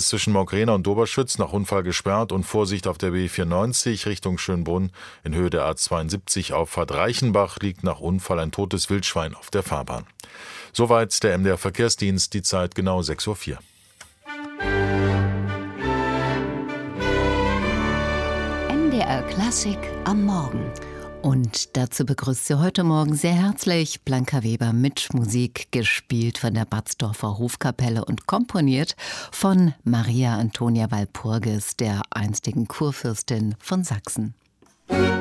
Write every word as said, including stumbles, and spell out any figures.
zwischen Maugrena und Doberschütz nach Unfall gesperrt und Vorsicht auf der B vierundneunzig Richtung Schönbrunn. In Höhe der A zweiundsiebzig Auffahrt Reichenbach liegt nach Unfall ein totes Wildschwein auf der Fahrbahn. Soweit der M D R Verkehrsdienst, die Zeit genau sechs Uhr vier. M D R Klassik am Morgen. Und dazu begrüßt sie heute Morgen sehr herzlich Blanca Weber mit Musik, gespielt von der Batzdorfer Hofkapelle und komponiert von Maria Antonia Walpurgis, der einstigen Kurfürstin von Sachsen.